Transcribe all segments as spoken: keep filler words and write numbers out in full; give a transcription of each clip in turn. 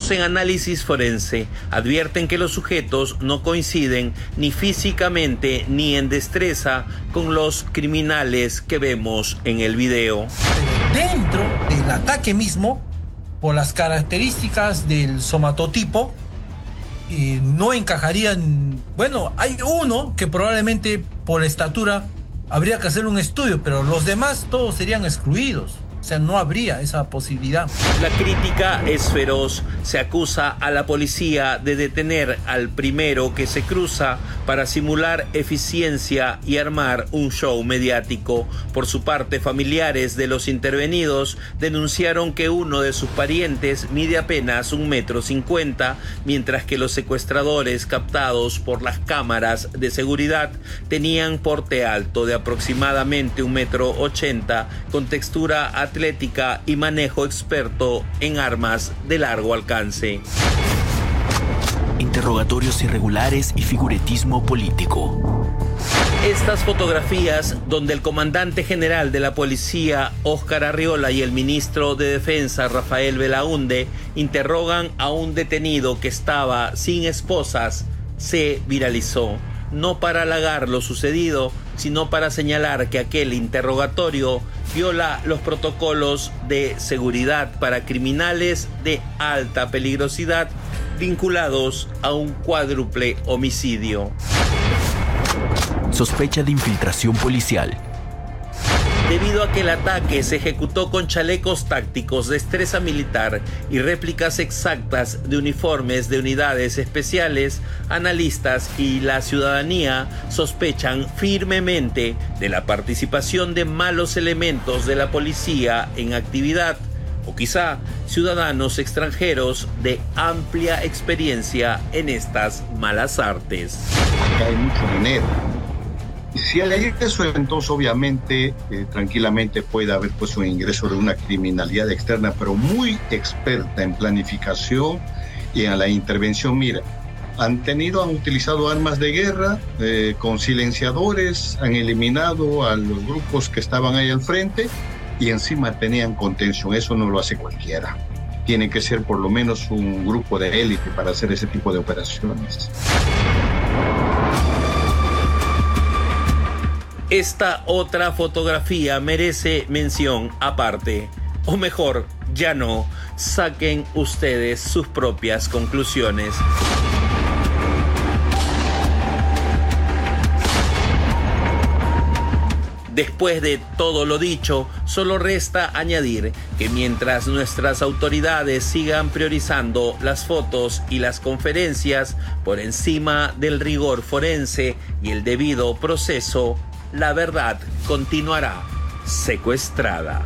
Peritos en análisis forense advierten que los sujetos no coinciden ni físicamente ni en destreza con los criminales que vemos en el video. Dentro del ataque mismo, por las características del somatotipo, eh, no encajarían. Bueno, hay uno que probablemente por estatura habría que hacer un estudio, pero los demás todos serían excluidos. O sea, no habría esa posibilidad. La crítica es feroz. Se acusa a la policía de detener al primero que se cruza para simular eficiencia y armar un show mediático. Por su parte, familiares de los intervenidos denunciaron que uno de sus parientes mide apenas un metro cincuenta, mientras que los secuestradores captados por las cámaras de seguridad tenían porte alto de aproximadamente un metro ochenta, con textura atlética y manejo experto en armas de largo alcance. Interrogatorios irregulares y figuretismo político. Estas fotografías, donde el comandante general de la policía, Óscar Arriola, y el ministro de Defensa, Rafael Belaúnde, interrogan a un detenido que estaba sin esposas, se viralizó. No para halagar lo sucedido, sino para señalar que aquel interrogatorio viola los protocolos de seguridad para criminales de alta peligrosidad vinculados a un cuádruple homicidio. Sospecha de infiltración policial. Debido a que el ataque se ejecutó con chalecos tácticos, destreza militar y réplicas exactas de uniformes de unidades especiales, analistas y la ciudadanía sospechan firmemente de la participación de malos elementos de la policía en actividad, o quizá ciudadanos extranjeros de amplia experiencia en estas malas artes. Acá hay mucho dinero. Si hay eso, entonces obviamente eh, tranquilamente puede haber pues un ingreso de una criminalidad externa, pero muy experta en planificación y en la intervención. Mira, han tenido, han utilizado armas de guerra eh, con silenciadores, han eliminado a los grupos que estaban ahí al frente y encima tenían contención. Eso no lo hace cualquiera. Tiene que ser por lo menos un grupo de élite para hacer ese tipo de operaciones. Esta otra fotografía merece mención aparte, o mejor, ya no. Saquen ustedes sus propias conclusiones. Después de todo lo dicho, solo resta añadir que mientras nuestras autoridades sigan priorizando las fotos y las conferencias por encima del rigor forense y el debido proceso, la verdad continuará secuestrada.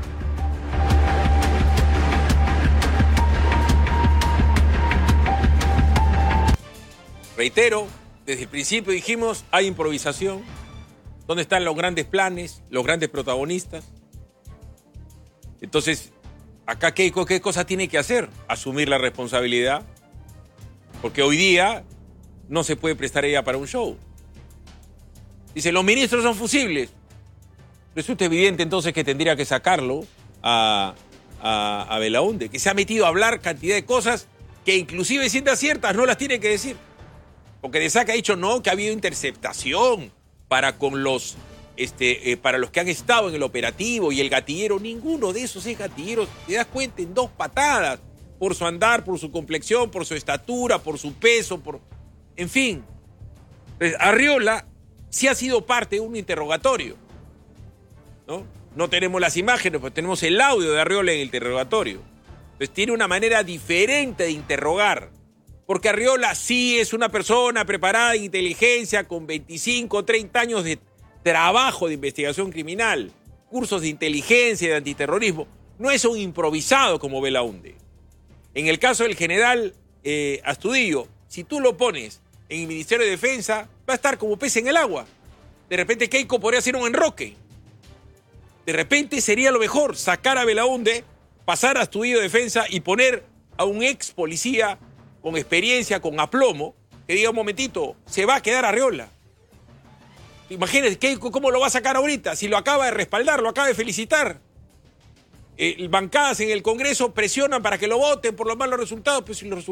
Reitero, desde el principio dijimos, hay improvisación. ¿Dónde están los grandes planes, los grandes protagonistas? Entonces, acá ¿qué, qué cosa tiene que hacer? Asumir la responsabilidad. Porque hoy día no se puede prestar ella para un show. Dice, los ministros son fusibles. Resulta evidente entonces que tendría que sacarlo a, a, a Belaúnde, que se ha metido a hablar cantidad de cosas que inclusive siendo ciertas no las tiene que decir. Porque de saca ha dicho no, que ha habido interceptación para con los, este, eh, para los que han estado en el operativo y el gatillero. Ninguno de esos es gatillero. Te das cuenta en dos patadas. Por su andar, por su complexión, por su estatura, por su peso, por... En fin. Entonces, Arriola sí ha sido parte de un interrogatorio, ¿no? No tenemos las imágenes, pero tenemos el audio de Arriola en el interrogatorio. Entonces tiene una manera diferente de interrogar, porque Arriola sí es una persona preparada en inteligencia, con veinticinco o treinta años de trabajo de investigación criminal, cursos de inteligencia y de antiterrorismo. No es un improvisado como Belaúnde. En el caso del general eh, Astudillo, si tú lo pones en el Ministerio de Defensa, va a estar como pez en el agua. De repente Keiko podría hacer un enroque. De repente sería lo mejor sacar a Belaúnde, pasar a Astudillo de Defensa y poner a un ex policía con experiencia, con aplomo, que diga un momentito, se va a quedar Arriola. Imagínense, Keiko, ¿cómo lo va a sacar ahorita? Si lo acaba de respaldar, lo acaba de felicitar. Eh, bancadas en el Congreso presionan para que lo voten por los malos resultados, pues si los resultados